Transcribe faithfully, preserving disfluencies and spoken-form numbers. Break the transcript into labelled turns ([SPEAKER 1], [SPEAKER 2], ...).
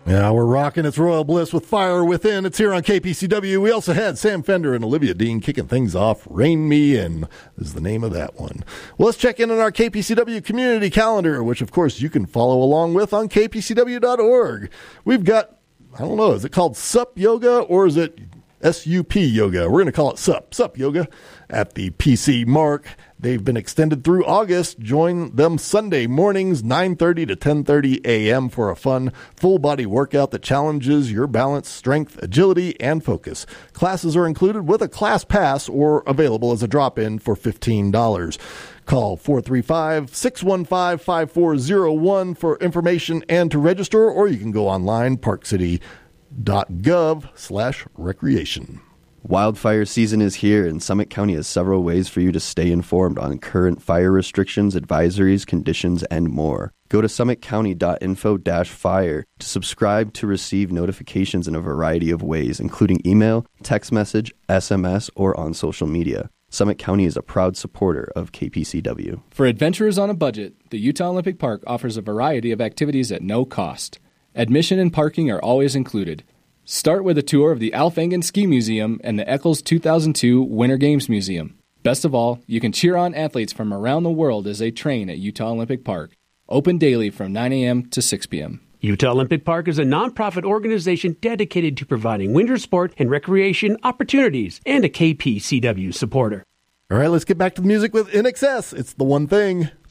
[SPEAKER 1] Yeah, we're rocking. It's Royal Bliss with Fire Within. It's here on K P C W. We also had Sam Fender and Olivia Dean kicking things off. Rain Me In is the name of that one. Well, let's check in on our K P C W community calendar, which, of course, you can follow along with on k p c w dot org. We've got, I don't know, is it called S U P Yoga or is it S U P Yoga? We're going to call it S U P, S U P Yoga at the P C Mark. They've been extended through August. Join them Sunday mornings, nine thirty to ten thirty a.m. for a fun, full-body workout that challenges your balance, strength, agility, and focus. Classes are included with a class pass or available as a drop-in for fifteen dollars. Call four three five, six one five, five four zero one for information and to register, or you can go online, parkcity.gov slash recreation.
[SPEAKER 2] Wildfire season is here, and Summit County has several ways for you to stay informed on current fire restrictions, advisories, conditions, and more. Go to summit county dot info dash fire to subscribe to receive notifications in a variety of ways, including email, text message, S M S, or on social media. Summit County is a proud supporter of K P C W.
[SPEAKER 3] For adventurers on a budget, the Utah Olympic Park offers a variety of activities at no cost. Admission and parking are always included. Start with a tour of the Alf Engen Ski Museum and the Eccles two thousand two Winter Games Museum. Best of all, you can cheer on athletes from around the world as they train at Utah Olympic Park. Open daily from nine a.m. to six p.m.
[SPEAKER 4] Utah Olympic Park is a nonprofit organization dedicated to providing winter sport and recreation opportunities and a K P C W supporter.
[SPEAKER 1] All right, let's get back to the music with I N X S. It's The One Thing.